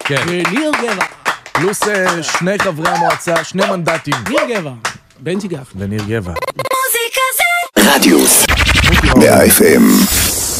כן. ניר גבע. פלוס שני חברי המועצה, 2 מנדטים. ניר גבע. בנצ'י גפני. וניר גבע. מוזיקה זה רדיוס 100 FM